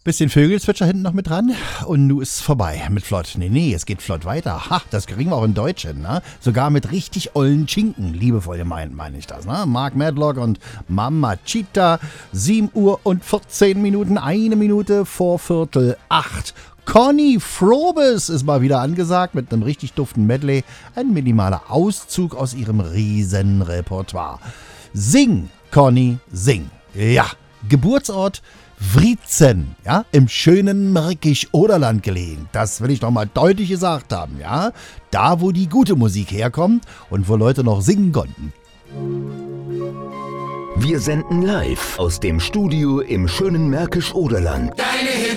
Bisschen Vögelzwitscher hinten noch mit dran und nu ist es vorbei mit flott. Nee, es geht flott weiter. Ha, das kriegen wir auch in Deutsch hin, ne? Sogar mit richtig ollen Schinken, liebevoll gemeint, meine ich das, ne? Mark Medlock und Mama Chita, 7 Uhr und 14 Minuten, 1 Minute vor 7:45. Conny Frobes ist mal wieder angesagt mit einem richtig duften Medley. Ein minimaler Auszug aus ihrem Riesenrepertoire. Sing, Conny, sing. Ja, Geburtsort Wriezen, ja, im schönen Märkisch-Oderland gelegen. Das will ich noch mal deutlich gesagt haben, ja. Da, wo die gute Musik herkommt und wo Leute noch singen konnten. Wir senden live aus dem Studio im schönen Märkisch-Oderland. Deine Hits